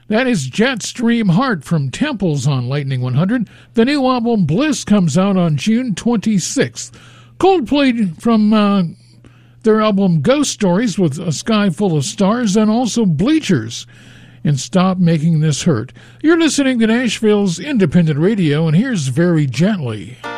That is Jetstream Heart from Temples on Lightning 100. The new album Bliss comes out on June 26th. Coldplay from their album Ghost Stories with A Sky Full of Stars, and also Bleachers and Stop Making This Hurt. You're listening to Nashville's independent radio, and here's Very Gently.